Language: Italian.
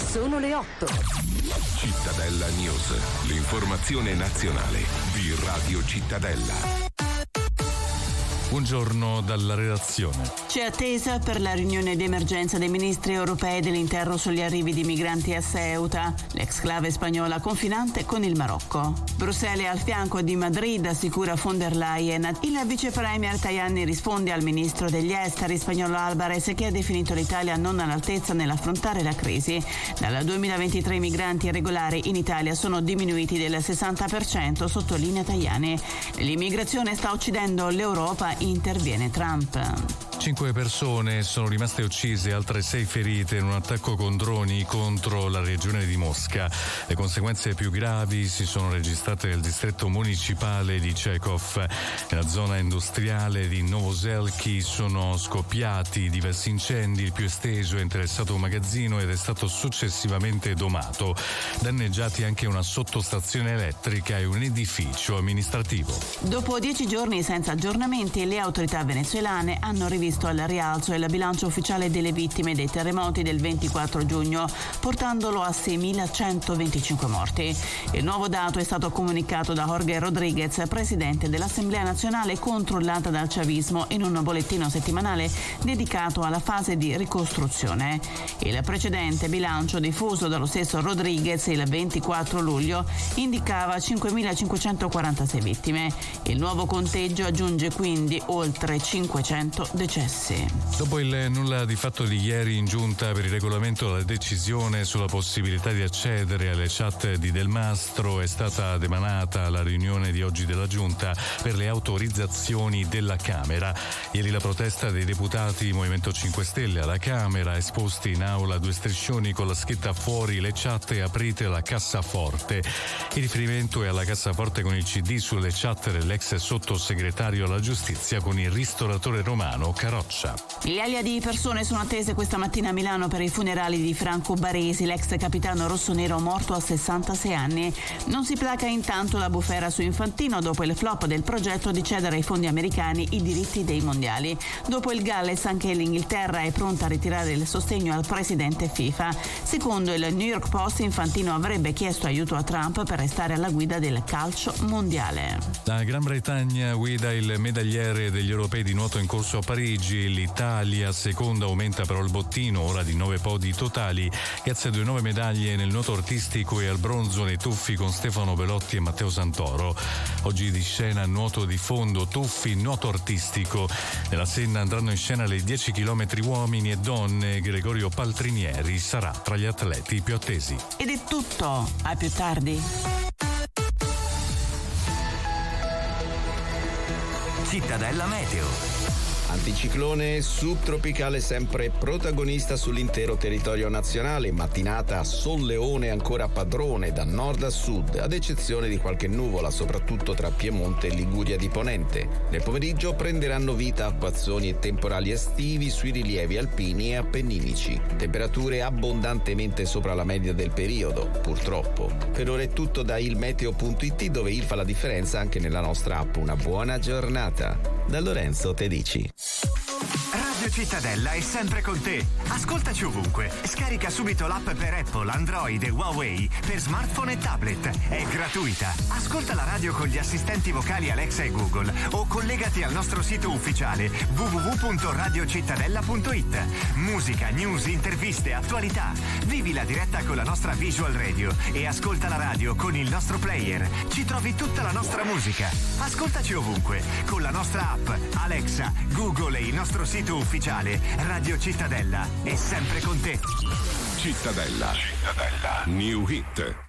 Sono le 8. Cittadella News, l'informazione nazionale di Radio Cittadella. Buongiorno dalla redazione. C'è attesa per la riunione di emergenza dei ministri europei dell'interno sugli arrivi di migranti a Ceuta, l'exclave spagnola confinante con il Marocco. Bruxelles è al fianco di Madrid, assicura von der Leyen. Il vice premier Tajani risponde al ministro degli esteri spagnolo Álvarez, che ha definito l'Italia non all'altezza nell'affrontare la crisi. Dal 2023 i migranti irregolari in Italia sono diminuiti del 60%, sottolinea Tajani. L'immigrazione sta uccidendo l'Europa, interviene Trump. 5 persone sono rimaste uccise e altre 6 ferite in un attacco con droni contro la regione di Mosca. Le conseguenze più gravi si sono registrate nel distretto municipale di Chekhov. Nella zona industriale di Novoselky sono scoppiati diversi incendi, il più esteso è interessato un magazzino ed è stato successivamente domato. Danneggiati anche una sottostazione elettrica e un edificio amministrativo. Dopo 10 giorni senza aggiornamenti, le autorità venezuelane hanno rivisto al rialzo il bilancio ufficiale delle vittime dei terremoti del 24 giugno, portandolo a 6.125 morti. Il nuovo dato è stato comunicato da Jorge Rodríguez, presidente dell'Assemblea nazionale controllata dal chavismo, in un bollettino settimanale dedicato alla fase di ricostruzione. Il precedente bilancio diffuso dallo stesso Rodríguez il 24 luglio indicava 5.546 vittime. Il nuovo conteggio aggiunge quindi oltre 500 decessi. Dopo il nulla di fatto di ieri in giunta per il regolamento della decisione sulla possibilità di accedere alle chat di Del Mastro, è stata demanata la riunione di oggi della giunta per le autorizzazioni della Camera. Ieri la protesta dei deputati Movimento 5 Stelle alla Camera, esposti in aula 2 striscioni con la scritta "fuori le chat e aprite la cassaforte". Il riferimento è alla cassaforte con il CD sulle chat dell'ex sottosegretario alla giustizia con il ristoratore romano Caroccia. Migliaia di persone sono attese questa mattina a Milano per i funerali di Franco Baresi, l'ex capitano rossonero morto a 66 anni. Non si placa intanto la bufera su Infantino dopo il flop del progetto di cedere ai fondi americani i diritti dei mondiali. Dopo il Galles anche l'Inghilterra è pronta a ritirare il sostegno al presidente FIFA. Secondo il New York Post, Infantino avrebbe chiesto aiuto a Trump per restare alla guida del calcio mondiale. La Gran Bretagna guida il medagliere degli europei di nuoto in corso a Parigi. L'Italia seconda, aumenta però il bottino, ora di 9 podi totali, grazie a 2 nuove medaglie nel nuoto artistico e al bronzo nei tuffi con Stefano Belotti e Matteo Santoro. Oggi di scena nuoto di fondo, tuffi, nuoto artistico. Nella Senna andranno in scena le 10 km uomini e donne. Gregorio Paltrinieri sarà tra gli atleti più attesi. Ed è tutto, a più tardi. Cittadella Meteo. Anticiclone subtropicale sempre protagonista sull'intero territorio nazionale, mattinata solleone ancora padrone da nord a sud, ad eccezione di qualche nuvola, soprattutto tra Piemonte e Liguria di Ponente. Nel pomeriggio prenderanno vita acquazzoni e temporali estivi sui rilievi alpini e appenninici. Temperature abbondantemente sopra la media del periodo, purtroppo. Per ora è tutto da ilmeteo.it, dove il fa la differenza anche nella nostra app. Una buona giornata. Da Lorenzo Tedici. Radio Cittadella è sempre con te. Ascoltaci ovunque. Scarica subito l'app per Apple, Android e Huawei per smartphone e tablet. È gratuita. Ascolta la radio con gli assistenti vocali Alexa e Google o collegati al nostro sito ufficiale www.radiocittadella.it. Musica, news, interviste, attualità. Vivi la diretta con la nostra visual radio e ascolta la radio con il nostro player. Ci trovi tutta la nostra musica. Ascoltaci ovunque con la nostra app, Alexa, Google e il nostro sito ufficiale. Radio Cittadella è sempre con te. Cittadella. New Hit.